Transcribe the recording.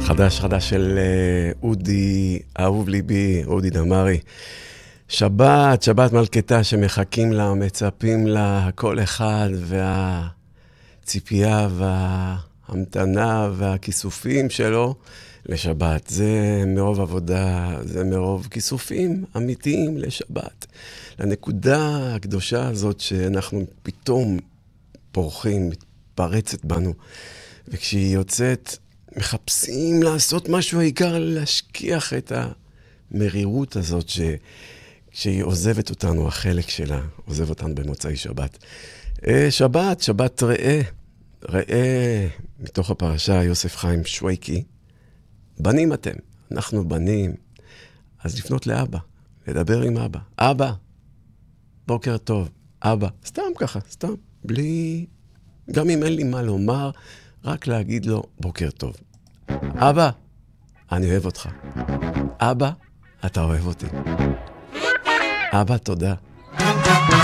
חדש של אודי, אהוב ליבי, אודי דמרי. שבת מלכתה שמחכים לה, מצפים לה, כל אחד והציפייה וההמתנה והכיסופים שלו לשבת. זה מרוב עבודה, זה מרוב כיסופים אמיתיים לשבת. לנקודה הקדושה הזאת שאנחנו פתאום פורחים, מתפרצת בנו, וכשהיא יוצאת מחפשים לעשות משהו, העיקר להשכיח את המרירות הזאת כשהיא עוזבת אותנו, החלק שלה עוזב אותנו במוצאי שבת. שבת ראה מתוך הפרשה יוסף חיים שוויקי, בנים אתם, אנחנו בנים, אז לפנות לאבא, לדבר עם אבא. אבא, בוקר טוב, אבא, סתם ככה, סתם, בלי, גם אם אין לי מה לומר, רק להגיד לו בוקר טוב. אבא, אני אוהב אותך. אבא, אתה אוהב אותי. אבא, תודה.